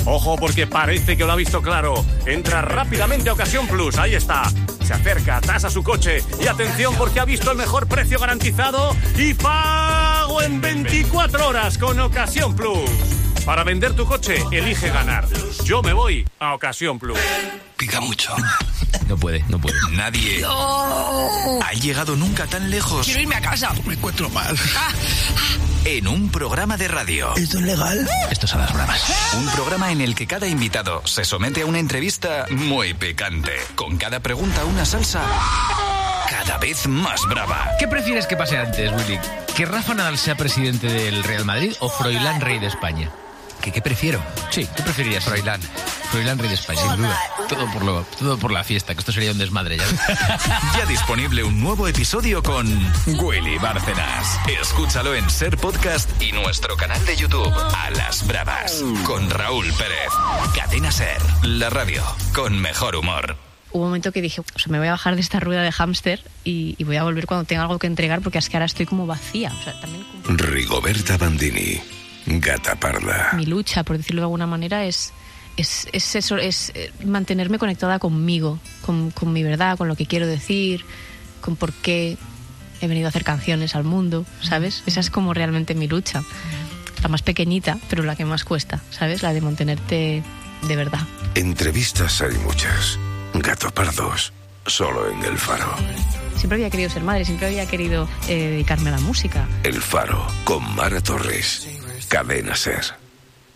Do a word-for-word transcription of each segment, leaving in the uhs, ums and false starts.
Ojo, porque parece que lo ha visto claro. Entra rápidamente a Ocasión Plus, ahí está. Se acerca, tasa su coche y atención porque ha visto el mejor precio garantizado y pago en veinticuatro horas con Ocasión Plus. Para vender tu coche, elige ganar. Yo me voy a Ocasión Plus. Pica mucho. No puede, no puede. Nadie No. ha llegado nunca tan lejos. Quiero irme a casa. Me encuentro mal. Ah. En un programa de radio. ¿Esto es legal? Esto es a las bravas. Un programa en el que cada invitado se somete a una entrevista muy picante. Con cada pregunta una salsa cada vez más brava. ¿Qué prefieres que pase antes, Willy? ¿Que Rafa Nadal sea presidente del Real Madrid o Froilán rey de España? ¿Qué, qué prefiero? Sí, ¿qué preferirías? Froilán. Froilán rey de España, sin duda. Todo por, lo, todo por la fiesta, que esto sería un desmadre ya. Ya disponible un nuevo episodio con Willy Bárcenas. Escúchalo en Ser Podcast y nuestro canal de YouTube, A las Bravas, con Raúl Pérez. Cadena Ser, la radio con mejor humor. Hubo un momento que dije, o sea, me voy a bajar de esta rueda de hámster y, y voy a volver cuando tenga algo que entregar, porque es que ahora estoy como vacía. O sea, también como... Rigoberta Bandini, Gata Parda. Mi lucha, por decirlo de alguna manera, es, es, es eso, es mantenerme conectada conmigo, con, con mi verdad, con lo que quiero decir, con por qué he venido a hacer canciones al mundo, ¿sabes? Esa es como realmente mi lucha. La más pequeñita, pero la que más cuesta, ¿sabes? La de mantenerte de verdad. Entrevistas hay muchas. Gato Pardos, solo en El Faro. Siempre había querido ser madre, siempre había querido eh, dedicarme a la música. El Faro, con Mara Torres. Cadena Ser.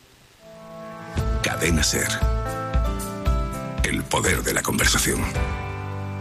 Cadena Ser. El poder de la conversación.